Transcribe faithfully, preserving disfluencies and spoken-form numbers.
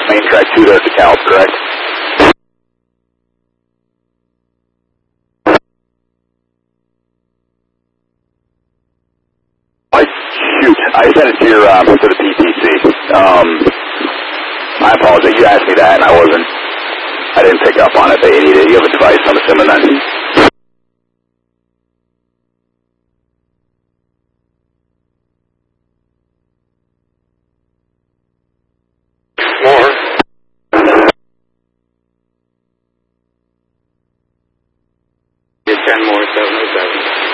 Main track two there at DeKalb, correct? I, shoot, I sent it to your, um, to the P T C. Um, I apologize, you asked me that and I wasn't, I didn't pick up on it. They need it. You have a device, I'm assuming then. More. ten more, seven oh seven.